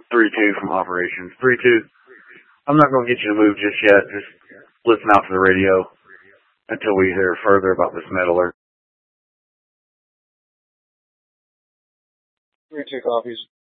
3-2 from operations. 3-2. I'm not going to get you to move just yet. Just listen out to the radio until we hear further about this med alert. 3-2 copies.